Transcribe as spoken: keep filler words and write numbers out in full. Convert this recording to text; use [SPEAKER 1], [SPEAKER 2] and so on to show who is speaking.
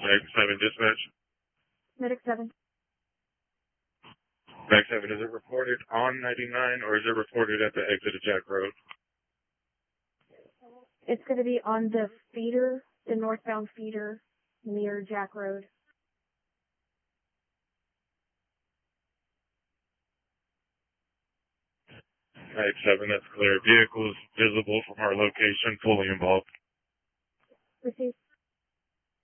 [SPEAKER 1] Medic seven dispatch.
[SPEAKER 2] Medic seven.
[SPEAKER 1] Medic seven, is it reported on ninety-nine or is it reported at the exit of Jack Road?
[SPEAKER 2] It's going to be on the feeder, the northbound feeder near Jack Road.
[SPEAKER 1] Medic seven, that's clear. Vehicles visible from our location, fully involved.
[SPEAKER 2] Received.